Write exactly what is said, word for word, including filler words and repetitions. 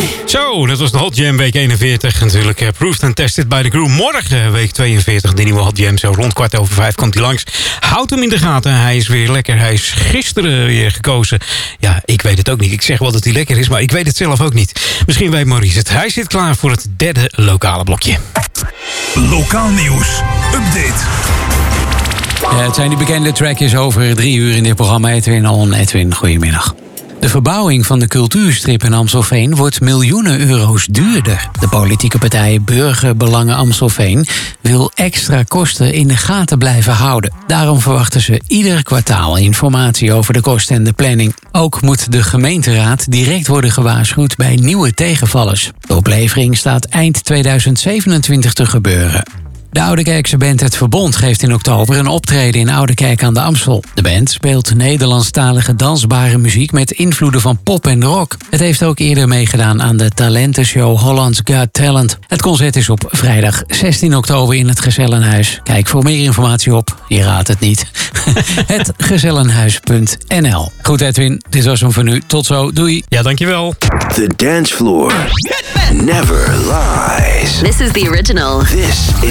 Zo, dat was de Hot Jam week eenenveertig. Natuurlijk uh, Proved and Tested by the Crew. Morgen week tweeënveertig, de nieuwe Hot Jam. Zo rond kwart over vijf komt hij langs. Houd hem in de gaten. Hij is weer lekker. Hij is gisteren weer gekozen. Ja, ik weet het ook niet. Ik zeg wel dat hij lekker is, maar ik weet het zelf ook niet. Misschien weet Maurice het. Hij zit klaar voor het derde lokale blokje. Lokaal nieuws. Update. Ja, het zijn die bekende trackjes over drie uur in dit programma. Edwin On. Edwin, goedemiddag. De verbouwing van de cultuurstrip in Amstelveen wordt miljoenen euro's duurder. De politieke partij Burgerbelangen Amstelveen wil extra kosten in de gaten blijven houden. Daarom verwachten ze ieder kwartaal informatie over de kosten en de planning. Ook moet de gemeenteraad direct worden gewaarschuwd bij nieuwe tegenvallers. De oplevering staat eind tweeduizend zevenentwintig te gebeuren. De Oudekerkse band Het Verbond geeft in oktober een optreden in Oudekerk aan de Amstel. De band speelt Nederlandstalige dansbare muziek met invloeden van pop en rock. Het heeft ook eerder meegedaan aan de talentenshow Holland's Got Talent. Het concert is op vrijdag zestien oktober in het Gezellenhuis. Kijk voor meer informatie op, je raadt het niet, het gezellenhuis punt n l. Goed Edwin, dit was hem voor nu. Tot zo, doei. Ja, dankjewel. The dance floor never lies. This is the original. This is